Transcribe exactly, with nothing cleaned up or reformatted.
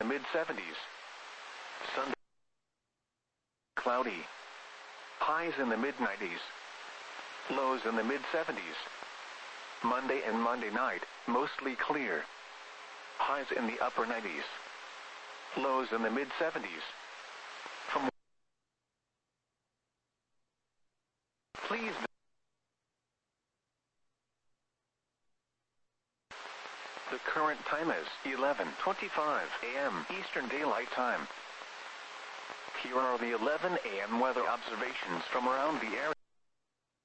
mid seventies. Sunday, cloudy. Highs in the mid nineties. Lows in the mid seventies. Monday and Monday night, mostly clear. Highs in the upper nineties. Lows in the mid seventies. From Please The current time is eleven twenty-five a m Eastern Daylight Time. Here are the eleven a m weather observations from around the area.